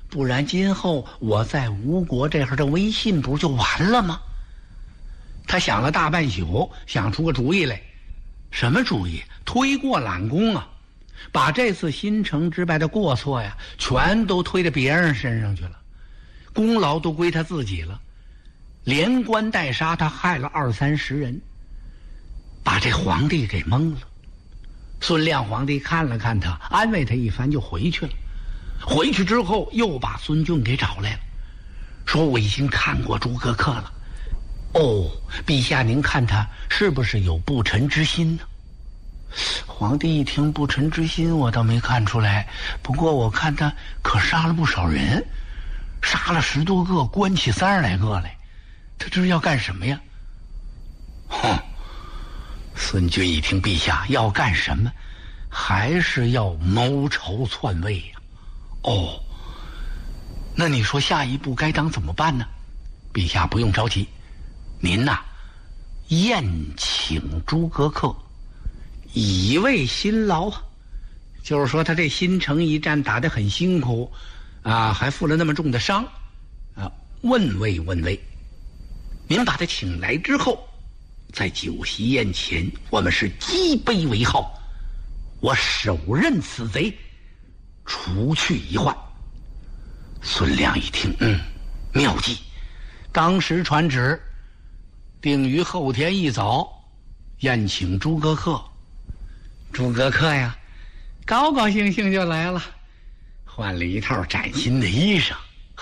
不然今后我在吴国这儿的威信不就完了吗？他想了大半宿，想出个主意来。什么主意？推过揽功啊，把这次新城之败的过错呀，全都推到别人身上去了，功劳都归他自己了，连关带杀，他害了20-30人，把这皇帝给蒙了。孙亮皇帝看了看他，安慰他一番，就回去了。回去之后，又把孙俊给找来了，说我已经看过诸葛恪了。哦，陛下您看他是不是有不臣之心呢？皇帝一听不臣之心，我倒没看出来，不过我看他可杀了不少人，杀了10多个，关起30来个来，他这是要干什么呀？哼！孙俊一听陛下要干什么，还是要谋朝篡位呀。哦，那你说下一步该当怎么办呢？陛下不用着急，您呐，宴请诸葛恪，以慰辛劳。就是说他这新城一战打得很辛苦啊，还负了那么重的伤啊，问慰问慰。您把他请来之后，在酒席宴前，我们是击杯为号，我手刃此贼，除去一患。孙亮一听，妙计，当时传旨，定于后天一早宴请诸葛恪。诸葛恪呀，高高兴兴就来了，换了一套崭新的衣裳，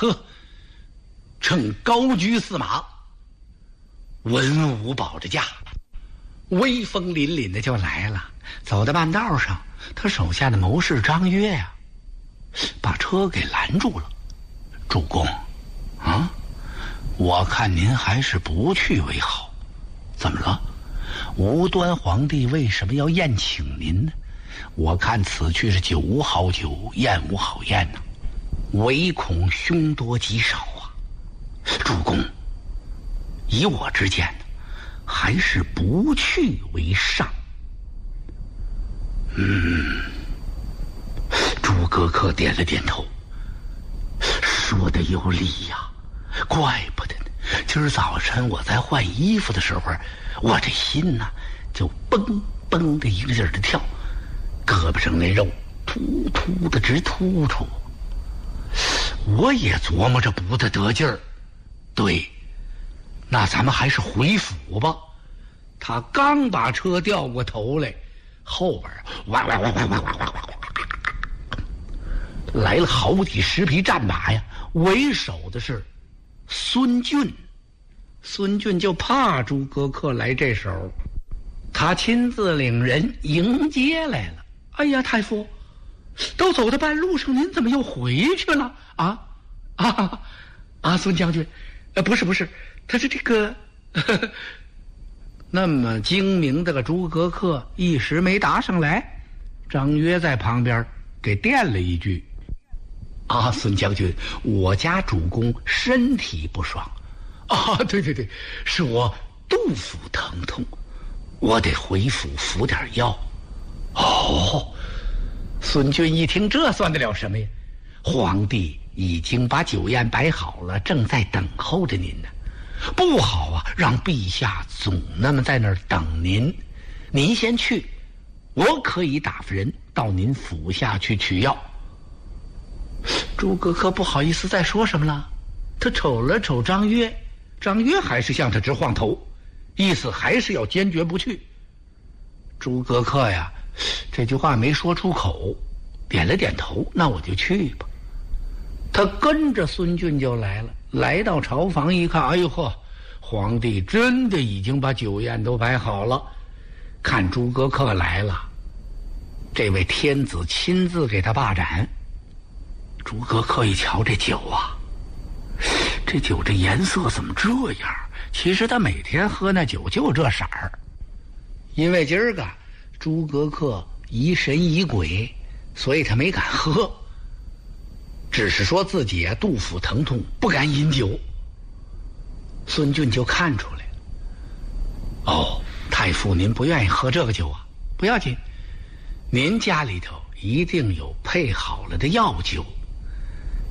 乘高驹驷马，文武保着驾，威风凛凛的就来了。走到半道上，他手下的谋士张约呀，把车给拦住了。主公，啊，我看您还是不去为好。怎么了？无端皇帝为什么要宴请您呢？我看此去是酒无好酒，宴无好宴呐，唯恐凶多吉少啊。主公，以我之见，还是不去为上。诸葛恪点了点头，说的有理呀，怪不得呢。今儿早晨我在换衣服的时候，我这心呐就蹦蹦的一个劲儿的跳，胳膊上那肉突突的直突出。我也琢磨着不得劲儿，对，那咱们还是回府吧。他刚把车调过头来，后边哇哇哇哇哇哇哇哇来了好几10匹战马呀，为首的是孙俊。孙俊就怕诸葛恪来这手，他亲自领人迎接来了。哎呀，太傅，都走到半路上，您怎么又回去了？孙将军，不是，他是这个那么精明的个诸葛恪一时没答上来，张约在旁边给垫了一句：孙将军，我家主公身体不爽。对，是我肚腹疼痛，我得回府服点药。孙俊一听，这算得了什么呀？皇帝已经把酒宴摆好了，正在等候着您呢。不好啊，让陛下总那么在那儿等您。您先去，我可以打发人到您府下去取药。诸葛恪不好意思再说什么了，他瞅了瞅张约，张约还是向他直晃头，意思还是要坚决不去。诸葛恪呀，这句话没说出口，点了点头，那我就去吧。他跟着孙俊就来了，来到朝房一看，哎呦呵，皇帝真的已经把酒宴都摆好了。看诸葛恪来了，这位天子亲自给他霸斩。诸葛恪一瞧这酒啊，这酒这颜色怎么这样？其实他每天喝那酒就这色儿，因为今儿个诸葛恪疑神疑鬼，所以他没敢喝，只是说自己肚腹疼痛不敢饮酒。孙俊就看出来了，太傅您不愿意喝这个酒啊？不要紧，您家里头一定有配好了的药酒，